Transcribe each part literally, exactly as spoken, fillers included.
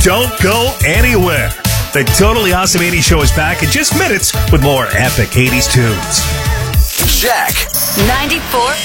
Don't go anywhere. The Totally Awesome eighties Show is back in just minutes with more epic eighties tunes. Jack. ninety-four point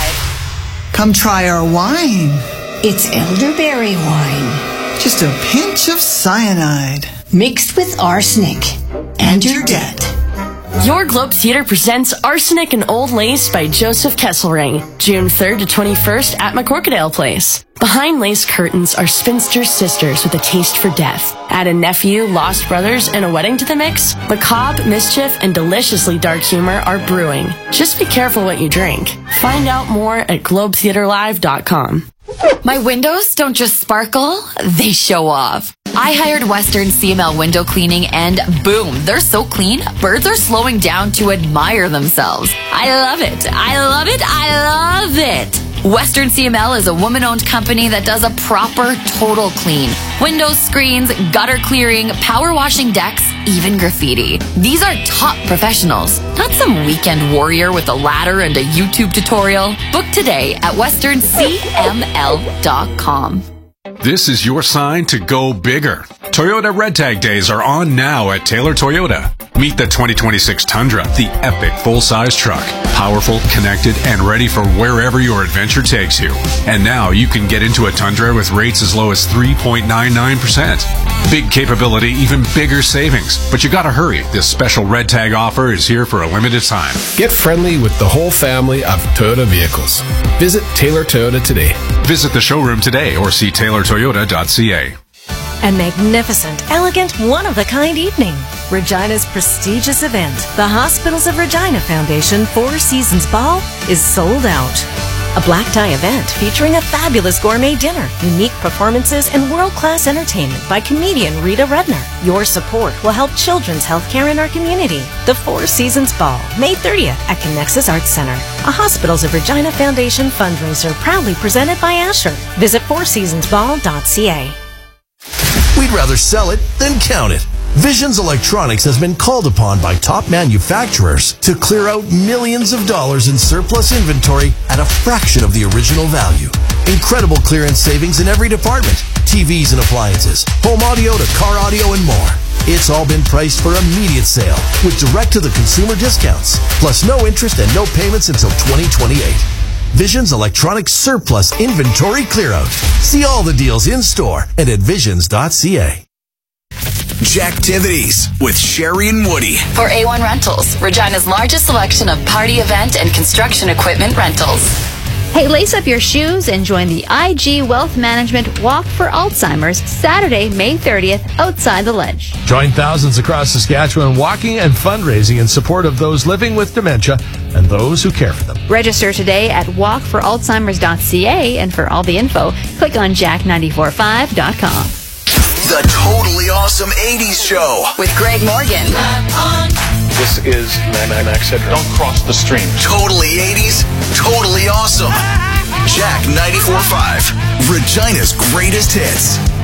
five. Come try our wine. It's elderberry wine. Just a pinch of cyanide. Mixed with arsenic. And your debt. Your Globe Theater presents Arsenic and Old Lace by Joseph Kesselring, June third to twenty-first at McCorkadale Place. Behind lace curtains are spinster sisters with a taste for death. Add a nephew, lost brothers, and a wedding to the mix. Macabre, mischief, and deliciously dark humor are brewing. Just be careful what you drink. Find out more at globe theater live dot com. My windows don't just sparkle, they show off. I hired Western C M L window cleaning and boom, they're so clean, birds are slowing down to admire themselves. I love it. I love it. I love it. Western C M L is a woman-owned company that does a proper total clean. Windows, screens, gutter clearing, power washing decks, even graffiti. These are top professionals, not some weekend warrior with a ladder and a YouTube tutorial. Book today at western c m l dot com. This is your sign to go bigger. Toyota Red Tag Days are on now at Taylor Toyota. Meet the twenty twenty-six Tundra, the epic full-size truck. Powerful, connected, and ready for wherever your adventure takes you. And now you can get into a Tundra with rates as low as three point nine nine percent. Big capability, even bigger savings. But you gotta hurry. This special Red Tag offer is here for a limited time. Get friendly with the whole family of Toyota vehicles. Visit Taylor Toyota today. Visit the showroom today or see taylor toyota dot c a. A magnificent, elegant, one-of-a-kind evening. Regina's prestigious event, the Hospitals of Regina Foundation Four Seasons Ball, is sold out. A black tie event featuring a fabulous gourmet dinner, unique performances, and world-class entertainment by comedian Rita Rudner. Your support will help children's health care in our community. The Four Seasons Ball, May thirtieth at Connexus Arts Center. A Hospitals of Regina Foundation fundraiser proudly presented by Asher. Visit four seasons ball dot c a. We'd rather sell it than count it. Visions Electronics has been called upon by top manufacturers to clear out millions of dollars in surplus inventory at a fraction of the original value. Incredible clearance savings in every department. T Vs and appliances, home audio to car audio and more. It's all been priced for immediate sale with direct-to-the-consumer discounts, plus no interest and no payments until twenty twenty-eight. Visions Electronics Surplus Inventory Clearout. See all the deals in store and at visions dot c a. Jacktivities with Sherry and Woody. For A one Rentals, Regina's largest selection of party event and construction equipment rentals. Hey, lace up your shoes and join the I G Wealth Management Walk for Alzheimer's Saturday, May thirtieth, outside the Ledge. Join thousands across Saskatchewan walking and fundraising in support of those living with dementia and those who care for them. Register today at walk for alzheimers dot c a, and for all the info, click on jack nine four five dot com. The Totally Awesome eighties Show with Greg Morgan. This is Max Headroom. Don't cross the stream. Totally eighties, totally awesome. Jack ninety-four point five, Regina's greatest hits.